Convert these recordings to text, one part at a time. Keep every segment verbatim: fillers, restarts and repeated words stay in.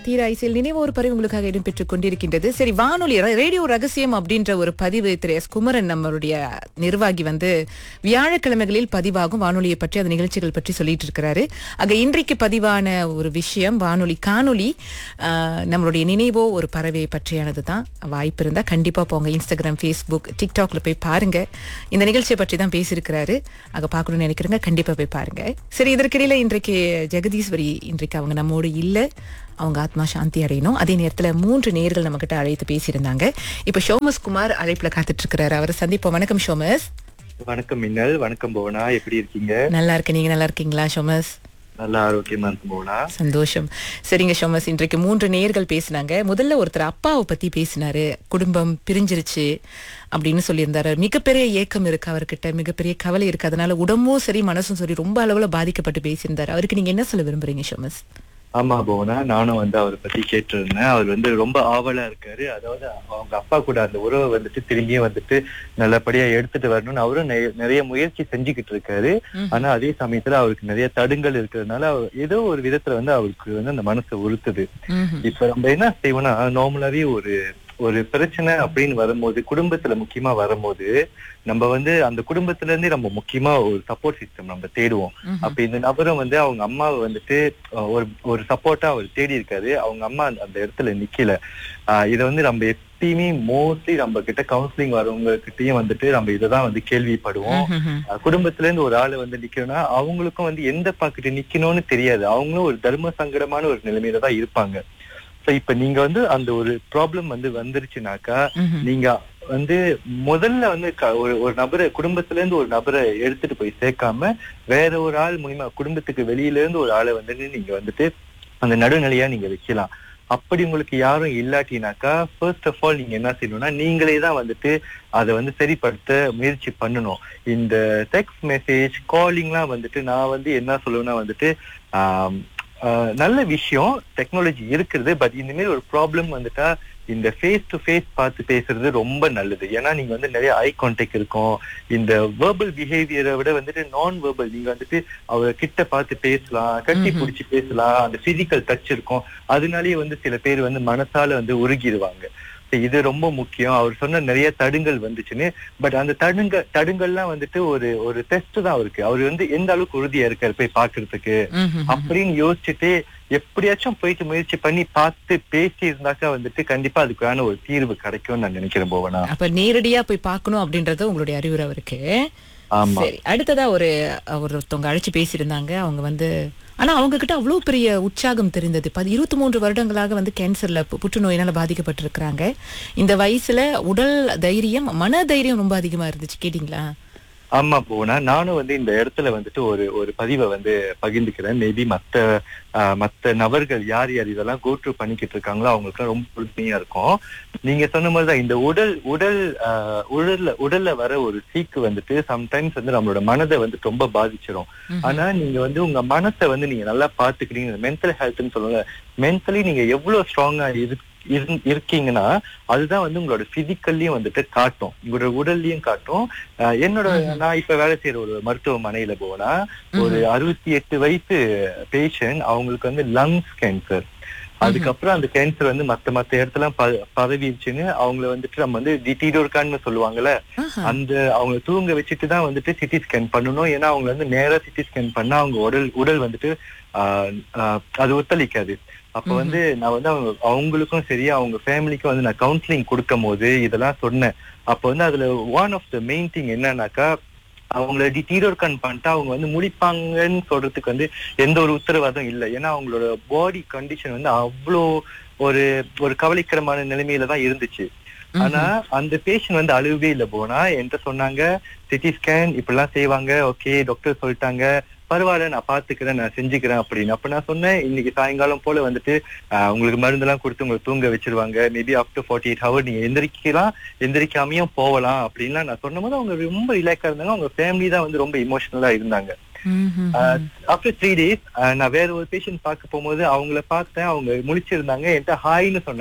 தீரா இசையில் நினைவு ஒரு பறவை உங்களுக்காக இடம்பெற்றுக் கொண்டிருக்கின்றது. சரி, வானொலி ர- ரேடியோ ரகசியம் அப்படின்ற ஒரு பதிவு திரு எஸ் குமரன் நம்மளுடைய நிர்வாகி வந்து வியாழக்கிழமைகளில் பதிவாகும் வானொலியை பற்றி அந்த நிகழ்ச்சிகள் பற்றி சொல்லிட்டு இருக்கிறாரு. ஆக இன்றைக்கு பதிவான ஒரு விஷயம் வானொலி காணொலி ஆஹ், நம்மளுடைய நினைவோ ஒரு பறவையை பற்றியானது தான். வாய்ப்பு இருந்தா கண்டிப்பா போங்க, இன்ஸ்டாகிராம், ஃபேஸ்புக், டிக்டாக்ல போய் பாருங்க. இந்த நிகழ்ச்சியை பற்றி தான் பேசியிருக்கிறாரு. ஆக பார்க்கணும்னு நினைக்கிறேங்க, கண்டிப்பா போய் பாருங்க. சரி, இதற்கிடையில இன்றைக்கு ஜெகதீஸ்வரி இன்றைக்கு அவங்க நம்மோடு இல்ல. அவங்க ஆத்மா சாந்தி அடையணும். அதே நேரத்துல மூன்று நேர்கள் நம்ம கிட்ட அழைத்து பேசியிருந்தாங்க. இப்ப ஷோமஸ் குமார் அழைப்புல காத்துட்டு இருக்கிறாரு. அவரை சந்திப்போம். வணக்கம் ஷோமஸ். வணக்கம் மின்னல். வணக்கம் போனா, எப்படி இருக்கீங்க? நல்லா இருக்கேன், நீங்க நல்லா இருக்கீங்களா ஷோமஸ்? நல்லா ஆரோக்கியமா இருக்கும் போனா. சந்தோஷம். சரிங்க ஷோமஸ், இன்றைக்கு மூன்று நேர்கள் பேசினாங்க. முதல்ல ஒருத்தர் அப்பாவை பத்தி பேசினாரு. குடும்பம் பிரிஞ்சிருச்சு அப்படின்னு சொல்லியிருந்தாரு. மிகப்பெரிய ஏக்கம் இருக்கு அவர்கிட்ட, மிகப்பெரிய கவலை இருக்கு. அதனால உடம்பும் சரி மனசும் சரி ரொம்ப அளவுல பாதிக்கப்பட்டு பேசியிருந்தாரு. அவருக்கு நீங்க என்ன சொல்ல விரும்புறீங்க ஷோமஸ்? ஆமா போனா, நானும் வந்து அவரை பத்தி கேட்டிருந்தேன். அவர் வந்து ரொம்ப ஆவலா இருக்காரு. அதாவது அவங்க அப்பா கூட அந்த உறவை வந்துட்டு திரும்பியும் வந்துட்டு நல்லபடியா எடுத்துட்டு வரணும்னு அவரும் நெ- நிறைய முயற்சி செஞ்சுக்கிட்டு இருக்காரு. ஆனா அதே சமயத்துல அவருக்கு நிறைய தடுங்கள் இருக்கிறதுனால அவர் ஏதோ ஒரு விதத்துல வந்து அவருக்கு வந்து அந்த மனசை உறுத்துது. ம்ஹும். இப்ப நம்ம என்ன செய்வோம்னா, நார்மலாவே ஒரு ஒரு பிரச்சனை அப்படின்னு வரும்போது, குடும்பத்துல முக்கியமா வரும்போது, நம்ம வந்து அந்த குடும்பத்துல இருந்தே நம்ம முக்கியமா ஒரு சப்போர்ட் சிஸ்டம் நம்ம தேடுவோம். அப்ப இந்த நபரும் வந்து அவங்க அம்மாவை வந்துட்டு அஹ், ஒரு ஒரு சப்போர்ட்டா அவர் தேடி இருக்காரு. அவங்க அம்மா அந்த அந்த இடத்துல நிக்கல. ஆஹ் இதை வந்து நம்ம எப்பயுமே மோஸ்ட்லி நம்ம கிட்ட கவுன்சிலிங் வரவங்க கிட்டயும் வந்துட்டு நம்ம இததான் வந்து கேள்விப்படுவோம். ம்ஹும். அஹ் குடும்பத்துல இருந்து ஒரு ஆளு வந்து நிக்கணும்னா அவங்களுக்கும் வந்து எந்த பாக்கிட்ட நிக்கணும்னு தெரியாது. அவங்களும் ஒரு தர்ம சங்கடமான ஒரு நிலைமையில தான் இருப்பாங்க. So இப்ப நீங்க வந்து அந்த ஒரு ப்ராப்ளம் வந்து வந்துருச்சுனாக்கா, ம்ஹும். நீங்க வந்து முதல்ல வந்து க- ஒரு ஒரு நபரை குடும்பத்துல இருந்து ஒரு நபரை எடுத்துட்டு போய் சேர்க்காம வேற ஒரு ஆள் மூலியமா குடும்பத்துக்கு வெளியில இருந்து ஒரு ஆளை வந்துட்டு நீங்க வந்துட்டு அந்த நடுநிலையா நீங்க வைக்கலாம். அப்படி உங்களுக்கு யாரும் இல்லாட்டினாக்கா, ஃபர்ஸ்ட் ஆஃப் ஆல் நீங்க என்ன செய்யணும்னா, நீங்களே தான் வந்துட்டு அதை வந்து சரிப்படுத்த முயற்சி பண்ணணும். இந்த டெக்ஸ்ட் மெசேஜ் காலிங்லாம் வந்துட்டு நான் வந்து என்ன சொல்லுவேன்னா வந்துட்டு ஆஹ் ஆஹ் நல்ல விஷயம், டெக்னாலஜி இருக்குது. பட் இந்த மாதிரி ஒரு ப்ராப்ளம் வந்துட்டா இந்த ஃபேஸ் டு ஃபேஸ் பார்த்து பேசுறது ரொம்ப நல்லது. ஏன்னா நீங்க வந்து நிறைய ஐ கான்டாக்ட் இருக்கும். இந்த வெர்பல் பிஹேவியரை விட வந்துட்டு நான் வெர்பல், நீங்க வந்துட்டு அவர் கிட்ட பார்த்து பேசலாம், கட்டி ம்ஹும். பிடிச்சி பேசலாம், அந்த பிசிக்கல் டச் இருக்கும். அதனாலேயே வந்து சில பேர் வந்து மனசால வந்து உருகிடுவாங்க. So இது ரொம்ப முக்கியம். அவர் சொன்ன நிறைய தடுங்கள் வந்துச்சுன்னு, பட் அந்த தடுங்க தடுங்கள்லாம் வந்துட்டு ஒரு ஒரு டெஸ்ட் தான் அவருக்கு. அவர் வந்து எந்த அளவுக்கு உறுதியா இருக்காரு போய் பாக்குறதுக்கு ம்ஹும். அப்படின்னு யோசிச்சுட்டு எப்படியாச்சும் போயிட்டு முயற்சி பண்ணி பார்த்து பேசி இருந்தாக்கா வந்துட்டு கண்டிப்பா அதுக்கான ஒரு தீர்வு கிடைக்கும்னு நான் நினைக்கிறேன் போவனா. அப்ப நேரடியா போய் பார்க்கணும் அப்படின்றது உங்களுடைய அறிவுரை அவருக்கு. ஆமா. சரி, அடுத்ததா ஒரு ஒருத்தவங்க அழைச்சு பேசியிருந்தாங்க. அவங்க வந்து ஆனா அவங்க கிட்ட அவ்வளவு பெரிய உற்சாகம் தெரிந்தது. பதி இருபத்தி மூன்று வருடங்களாக வந்து கேன்சர்ல பு- புற்றுநோயினால பாதிக்கப்பட்டிருக்கிறாங்க. இந்த வயசுல உடல் தைரியம், மன தைரியம் ரொம்ப அதிகமா இருந்துச்சு. கேட்டீங்களா? ஆமா போனா, நானும் வந்து இந்த இடத்துல வந்துட்டு ஒரு ஒரு பதிவை வந்து பகிர்ந்துக்கிறேன். மேபி மத்த ஆஹ், மத்த நபர்கள் யார் யார் இதெல்லாம் கோட்ரு பண்ணிக்கிட்டு இருக்காங்களோ அவங்களுக்கு ரொம்ப உறுதுணையா இருக்கும். நீங்க சொன்ன மாதிரிதான் இந்த உடல் உடல் ஆஹ், உடல்ல உடல்ல வர ஒரு சீக்கு வந்துட்டு சம்டைம்ஸ் வந்து நம்மளோட மனதை வந்து ரொம்ப பாதிச்சிடும். ஆனா நீங்க வந்து உங்க மனசை வந்து நீங்க நல்லா பாத்துக்கிறீங்க, மென்டல் ஹெல்த்னு சொல்லுவாங்க. மென்டலி நீங்க எவ்வளவு ஸ்ட்ராங்கா இரு இருந்- இருக்கீங்கன்னா அதுதான் வந்து உங்களோட பிசிக்கல்லையும் வந்துட்டு காட்டும், உங்களோட உடல்லையும் காட்டும். அஹ் என்னோட நான் இப்ப வேலை செய்யற ஒரு மருத்துவமனையில போனா ஒரு அறுபத்தி எட்டு வயசு பேஷண்ட், அவங்களுக்கு வந்து லங்ஸ் கேன்சர். அதுக்கப்புறம் அந்த கேன்சர் வந்து மத்த மத்த இடத்துல ப- பரவிடுச்சுன்னு அவங்கள வந்துட்டு நம்ம வந்து டிடிடோர்கான்னு சொல்லுவாங்கல்ல, ஆஹா. அந்த அவங்க தூங்க வச்சுட்டு தான் வந்துட்டு சிடி ஸ்கேன் பண்ணணும். ஏன்னா அவங்க வந்து நேரா சிடி ஸ்கேன் பண்ணா அவங்க உடல் உடல் வந்துட்டு ஆஹ் ஆஹ் அது ஒத்துழைக்காது. அப்ப வந்து நான் வந்து அவங்க அவங்களுக்கும் சரி அவங்க ஃபேமிலிக்கும் வந்து நான் கவுன்சிலிங் கொடுக்கும் போது இதெல்லாம் சொன்னேன். அப்ப வந்து அதுல one of the main thing என்னன்னாக்கா, அவங்கள டிடோர்கான் பண்ணிட்டா அவங்க வந்து முடிப்பாங்கன்னு சொல்றதுக்கு வந்து எந்த ஒரு உத்தரவாதம் இல்லை. ஏன்னா அவங்களோட பாடி கண்டிஷன் வந்து அவ்வளோ ஒரு ஒரு கவலைக்கிடமான நிலைமையில தான் இருந்துச்சு. ஆனா அந்த பேஷண்ட் வந்து அழுவே இல்லை போனா என்கிட்ட சொன்னாங்க, சிடி ஸ்கேன் இப்படிலாம் செய்வாங்க, ஓகே டாக்டர் சொல்லிட்டாங்க, பரவாயில்ல நான் பாத்துக்கிறேன், நான் செஞ்சுக்கிறேன் அப்படின்னு. அப்ப நான் சொன்னேன், இன்னைக்கு சாயங்காலம் போல வந்துட்டு ஆஹ், உங்களுக்கு மருந்தெல்லாம் கொடுத்து உங்களை தூங்க வச்சிருவாங்க. Maybe after forty eight hour நீங்க எந்திரிக்கலாம், எந்திரிக்காமையும் போகலாம் அப்படின்லாம் நான் சொன்ன போது அவங்க ரொம்ப ரிலாக்ஸா இருந்தாங்க. அவங்க ஃபேமிலி தான் வந்து ரொம்ப இமோஷனலா இருந்தாங்க. ம்ஹும். ஆஃப்டர் த்ரீ டேஸ் நான் வேற ஒரு பேஷண்ட் பார்க்க போகும்போது அவங்கள பார்த்தேன், அவங்க முழிச்சிருந்தாங்க, என்கிட்ட ஹாய்னு சொன்னாங்க.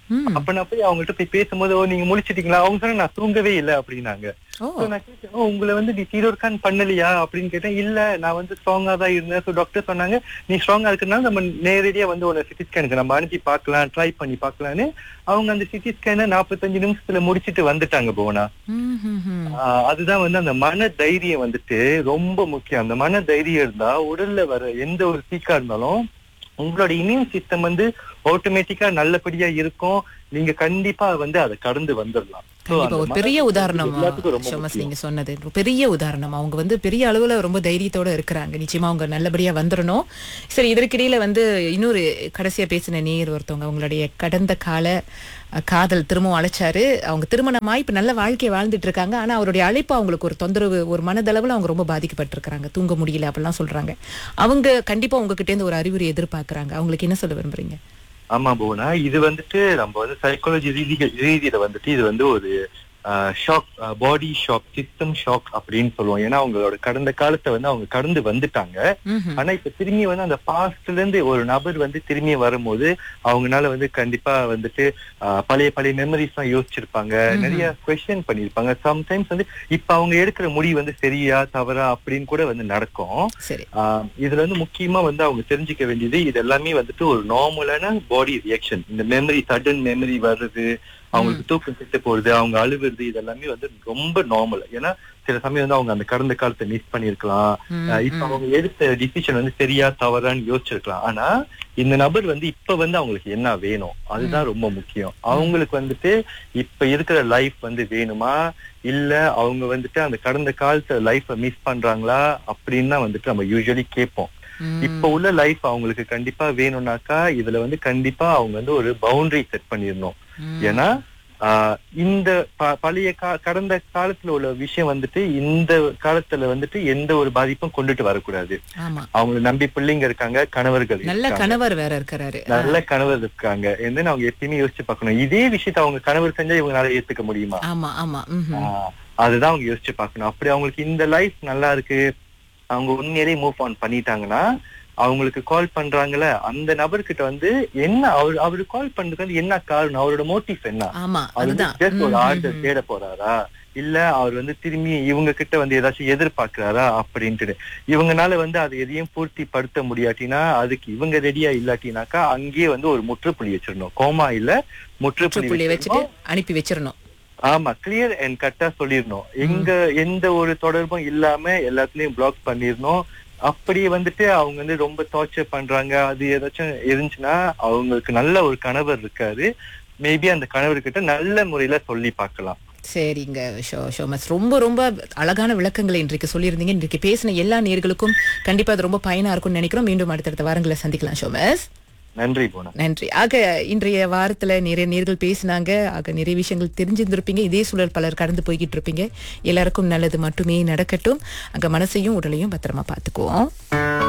அப்ப நான் போய் அவங்ககிட்ட போய் பேசும்போது, ஓ நீங்க முழிச்சிட்டீங்களா? அவங்க சொன்னா நான் தூங்கவே இல்லை அப்படின்னாங்க. ஓ So, நான் கேட்டேன், "ஓ, உங்களை வந்து நீ சீரோர்கான் பண்ணலையா அப்படின்னு கேட்டேன். இல்ல நான் வந்து ஸ்ட்ராங்கா தான் இருந்தேன். ஸோ டாக்டர் சொன்னாங்க நீ ஸ்ட்ராங்கா இருக்கிறதுனால நம்ம நேரடியா வந்து ஒரு சிட்டி ஸ்கேனுக்கு நம்ம அனுப்பி பார்க்கலாம், ட்ரை பண்ணி பார்க்கலான்னு. அவங்க அந்த சிட்டி ஸ்கேனை நாற்பத்தஞ்சு நிமிஷத்துல முடிச்சிட்டு வந்துட்டாங்க போனா. ம், ம், ம். ஆஹ் அதுதான் வந்து அந்த மன தைரியம் வந்துட்டு ரொம்ப முக்கியம். அந்த மன தைரியம் இருந்தா உடல்ல வர எந்த ஒரு சீக்கா இருந்தாலும் உங்களோட இம்யூன் சிஸ்டம் வந்து ஆட்டோமேட்டிக்கா நல்லபடியா இருக்கும். நீங்க கண்டிப்பா வந்து அதை கடந்து வந்துடலாம். So, கண்டிப்பா அந்த ஒரு மன பெரிய தைரியம் உதாரணம் எல்லாத்துக்கும் ரொம்ப ஷோமஸ் முக்கியம். நீங்க சொன்னது ஒரு பெரிய உதாரணம். அவங்க வந்து பெரிய அளவுல ரொம்ப தைரியத்தோட இருக்கிறாங்க. நிச்சயமா அவங்க நல்லபடியா வந்துடணும். சரி, இதற்கிடையில வந்து இன்னொரு கடைசியா பேசின நேயர் ஒருத்தவங்க அவங்களுடைய கடந்த கால அஹ், காதல் திரும்பவும் அழைச்சாரு. அவங்க திருமணமாய் இப்ப நல்ல வாழ்க்கையை வாழ்ந்துட்டு இருக்காங்க. ஆனா அவருடைய அழைப்பு அவங்களுக்கு ஒரு தொந்தரவு, ஒரு மனதளவுல அவங்க ரொம்ப பாதிக்கப்பட்டிருக்காங்க. தூங்க முடியல அப்படிலாம் சொல்றாங்க. அவங்க கண்டிப்பா உங்ககிட்ட இருந்து ஒரு அறிகுறி எதிர்பார்க்கறாங்க. அவங்களுக்கு என்ன சொல்ல விரும்புறீங்க? ஆமா போனா, இது வந்துட்டு நம்ம வந்து சைக்காலஜி ரீதி ரீதியில வந்துட்டு இது வந்து ஒரு ஷாக், பாடி ஷாக், சிஸ்டம் ஷாக் அப்படின்னு சொல்லுவோம். ஏன்னா அவங்களோட கடந்த காலத்தை வந்து அவங்க கடந்து வந்துட்டாங்க. ம்ஹும். ஆனா இப்ப திரும்பி வந்து அந்த பாஸ்ட்ல இருந்து ஒரு நபர் வந்து திரும்பி வரும்போது அவங்கனால வந்து கண்டிப்பா வந்துட்டு ஆஹ், பழைய பழைய மெமரிஸ் எல்லாம் யோசிச்சிருப்பாங்க, நிறைய கொஸ்டின் பண்ணிருப்பாங்க. சம்டைம்ஸ் வந்து இப்ப அவங்க எடுக்கிற முடிவு வந்து சரியா தவறா அப்படின்னு கூட வந்து நடக்கும். சரி. ஆஹ் இதுல வந்து முக்கியமா வந்து அவங்க தெரிஞ்சுக்க வேண்டியது, இது எல்லாமே வந்துட்டு ஒரு நார்மலான பாடி ரியாக்ஷன். இந்த மெமரி, சடன் மெமரி வர்றது, அவங்களுக்கு தூக்கம் கெட்டு போறது, அவங்க அழுவுறது, இதெல்லாமே வந்து ரொம்ப நார்மல். ஏன்னா சில சமயம் வந்து அவங்க அந்த கடந்த காலத்தை மிஸ் பண்ணிருக்கலாம். ம், ஆஹ் இப்ப ம். அவங்க எடுத்த டிசிஷன் வந்து சரியா தவறான்னு யோசிச்சிருக்கலாம். ஆனா இந்த நபர் வந்து இப்ப வந்து அவங்களுக்கு என்ன வேணும், அதுதான் ரொம்ப முக்கியம். அவங்களுக்கு வந்துட்டு இப்ப இருக்கிற லைஃப் வந்து வேணுமா, இல்ல அவங்க வந்துட்டு அந்த கடந்த காலத்து லைஃப மிஸ் பண்றாங்களா அப்படின்னு தான் வந்துட்டு நம்ம யூசுவலி கேட்போம். ம். இப்ப உள்ள லைஃப் அவங்களுக்கு கண்டிப்பா வேணும்னாக்கா இதுல வந்து கண்டிப்பா அவங்க வந்து ஒரு பவுண்டரி செட் பண்ணிடணும். ம். ஏன்னா ஆஹ் இந்த ப- பழைய கா- கடந்த காலத்துல உள்ள விஷயம் வந்துட்டு இந்த காலத்துல வந்துட்டு எந்த ஒரு பாதிப்பும் கொண்டுட்டு வரக்கூடாது. ஆமா, அவங்களை நம்பி பிள்ளைங்க இருக்காங்க, கணவர்கள் நல்ல இருக்காங்க, கணவர் வேற இருக்கிறாரு. நல்ல கணவர் இருக்காங்க என்னன்னு அவங்க எப்பயுமே யோசிச்சு பார்க்கணும். இதே விஷயத்த அவங்க கணவர் செஞ்சா இவங்களால ஏத்துக்க முடியுமா? ஆமா, ஆமா. ம்ஹும். ஆஹ் அதுதான் அவங்க யோசிச்சு பார்க்கணும். அப்படி அவங்களுக்கு இந்த லைஃப் நல்லா இருக்கு, அவங்க உண்மையிலேயே மூவ் ஆன் பண்ணிட்டாங்கன்னா அவங்களுக்கு கால் பண்றாங்கல்ல அந்த நபர்கிட்ட வந்து என்ன அவரு அவரு கால் பண்றது வந்து என்ன காரணம், அவரோட மோட்டிவ் என்ன? ஆமா, அவர் அதுதான். ஜஸ்ட் ஒரு ம், ஆர்டர் ம், தேட போறாரா, இல்ல அவர் வந்து திரும்பி இவங்க கிட்ட வந்து ஏதாச்சும் எதிர்பார்க்கிறாரா அப்படின்ட்டு. இவங்கனால வந்து அதை எதையும் பூர்த்தி படுத்த முடியாட்டினா, அதுக்கு இவங்க ரெடியா இல்லாட்டினாக்கா அங்கேயே வந்து ஒரு முற்றுப்புள்ளி வச்சிடணும். கோமா இல்ல முற்றுப்புள்ளி முற்றுப்புள்ளி வச்சுட்டு வச்சிடணும். அனுப்பி வச்சிடணும். ஆமா, கிளியர் அண்ட் கட்டா சொல்லிடணும். எங்க எந்த ஒரு தொடர்பும் இல்லாம எல்லாத்துலயும் பிளாக் பண்ணிடணும். அப்படியே வந்துட்டு அவங்க வந்து ரொம்ப டார்ச்சர் பண்றாங்க, அது ஏதாச்சும் இருந்துச்சுன்னா அவங்களுக்கு நல்ல ஒரு கணவர் இருக்காரு, மேபி அந்த கணவர்கிட்ட நல்ல முறையில சொல்லி பார்க்கலாம். சரிங்க ஷோ ஷோமஸ், ரொம்ப ரொம்ப அழகான விளக்கங்களை இன்றைக்கு சொல்லியிருந்தீங்க. இன்றைக்கு பேசின எல்லா நேர்களுக்கும் கண்டிப்பா அது ரொம்ப பயனா இருக்கும்னு நினைக்கிறோம். மீண்டும் அடுத்தடுத்த வாரங்களை சந்திக்கலாம் ஷோமஸ். நன்றி போனா. நன்றி. ஆக இன்றைய வாரத்துல நிறைய நேர்கள் பேசினாங்க. ஆக நிறைய விஷயங்கள் தெரிஞ்சிருந்திருப்பீங்க. இதே சூழல் பலர் கடந்து போய்கிட்டு இருப்பீங்க. எல்லாருக்கும் நல்லது மட்டுமே நடக்கட்டும். அங்க மனசையும் உடலையும் பத்திரமா பாத்துக்குவோம்.